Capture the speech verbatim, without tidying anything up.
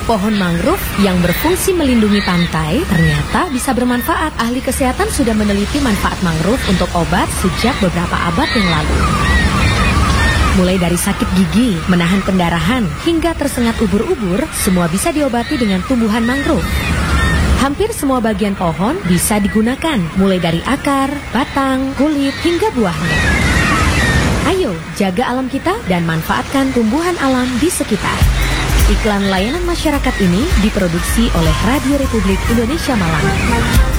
Pohon mangrove yang berfungsi melindungi pantai ternyata bisa bermanfaat. Ahli kesehatan sudah meneliti manfaat mangrove untuk obat sejak beberapa abad yang lalu. Mulai dari sakit gigi, menahan pendarahan, hingga tersengat ubur-ubur, semua bisa diobati dengan tumbuhan mangrove. Hampir semua bagian pohon bisa digunakan, mulai dari akar, batang, kulit, hingga buahnya. Ayo, jaga alam kita dan manfaatkan tumbuhan alam di sekitar. Iklan layanan masyarakat ini diproduksi oleh Radio Republik Indonesia Malang.